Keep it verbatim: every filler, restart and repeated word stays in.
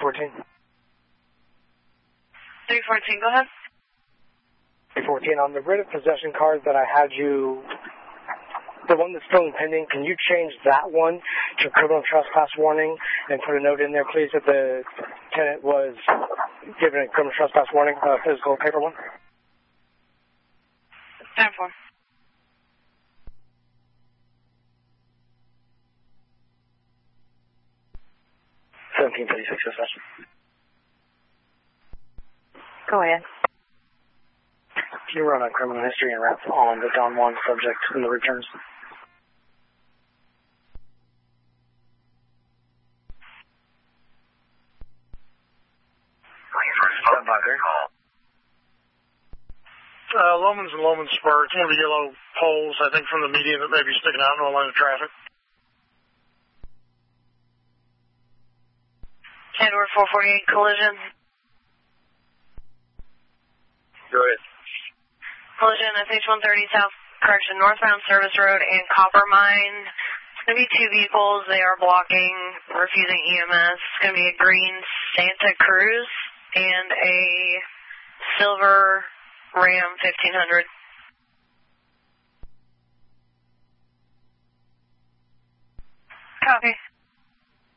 fourteen. three fourteen, go ahead. three fourteen, on the writ of possession card that I had you, the one that's still pending, can you change that one to criminal trespass warning and put a note in there, please, that the tenant was given a criminal trespass warning, a physical paper one? Time for. seventeen thirty-six, session. Go ahead. Can you run a criminal history and rep on the Don Juan subject in the returns? Stand by there. Uh, Lomans and Loman Spur. It's one of the yellow poles, I think, from the median that may be sticking out in the line of traffic. Edward four forty-eight, collision. Go ahead. Collision S H one thirty South, correction, northbound Service Road and Copper Mine. It's going to be two vehicles. They are blocking, refusing E M S. It's going to be a green Santa Cruz and a silver Ram fifteen hundred. Copy.